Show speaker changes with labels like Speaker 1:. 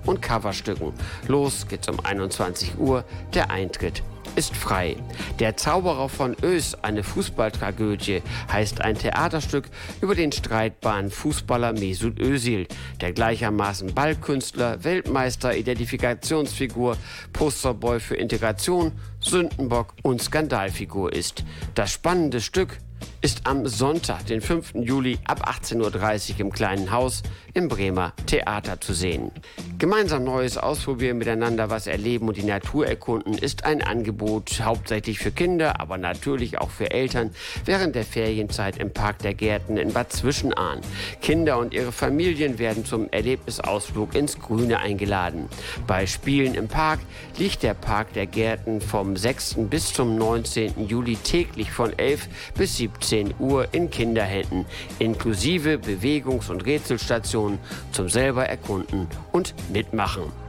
Speaker 1: und Coverstücken. Los geht's um 21 Uhr, der Eintritt ist frei. Der Zauberer von Oes, eine Fußballtragödie, heißt ein Theaterstück über den streitbaren Fußballer Mesut Özil, der gleichermaßen Ballkünstler, Weltmeister, Identifikationsfigur, Posterboy für Integration, Sündenbock und Skandalfigur ist. Das spannende Stück ist am Sonntag, den 5. Juli ab 18:30 Uhr im Kleinen Haus im Bremer Theater zu sehen. Gemeinsam Neues ausprobieren, miteinander was erleben und die Natur erkunden ist ein Angebot hauptsächlich für Kinder, aber natürlich auch für Eltern während der Ferienzeit im Park der Gärten in Bad Zwischenahn. Kinder und ihre Familien werden zum Erlebnisausflug ins Grüne eingeladen. Bei Spielen im Park liegt der Park der Gärten vom 6. bis zum 19. Juli täglich von 11 bis 17 Uhr in Kinderhänden, inklusive Bewegungs- und Rätselstationen zum selber erkunden und mitmachen.